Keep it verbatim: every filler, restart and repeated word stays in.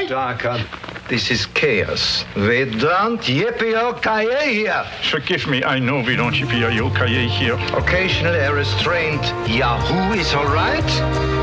Darker, this is chaos. We don't yippee-o-ki-yay here. Forgive me, I know we don't yippee-o-ki-yay here. Occasional a restraint Yahoo is all right.